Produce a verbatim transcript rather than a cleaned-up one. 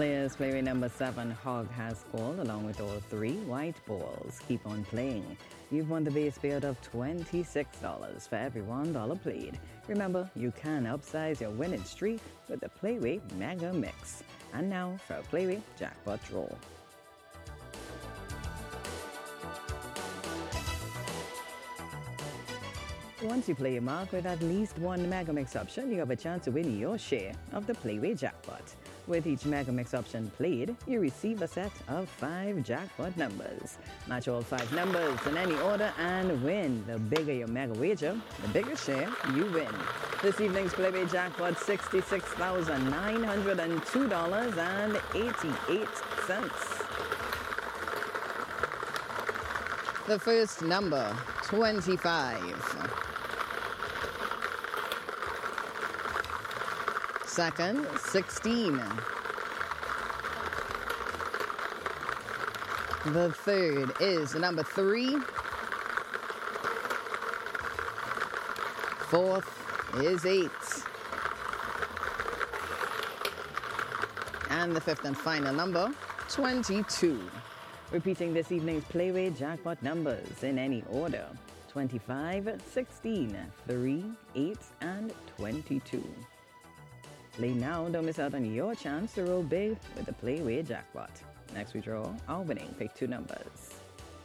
Players playway number seven, Hog, has called along with all three white balls. Keep on playing. You've won the base payout of twenty-six dollars for every one dollar played. Remember, you can upsize your winning streak with the Playway Mega Mix. And now for a Playway Jackpot Draw. Once you play your mark with at least one Mega Mix option, you have a chance to win your share of the Playway Jackpot. With each Mega Mix option played, you receive a set of five jackpot numbers. Match all five numbers in any order and win. The bigger your Mega wager, the bigger share you win. This evening's Playway Jackpot, sixty-six thousand nine hundred two dollars and eighty-eight cents. The first number, twenty-five. Second, sixteen. The third is number three. Fourth is eight. And the fifth and final number, twenty-two. Repeating this evening's Playway Jackpot numbers in any order: twenty-five, sixteen, three, eight, and twenty-two. Play now, don't miss out on your chance to roll big with the Playway Jackpot. Next we draw our winning pick two numbers.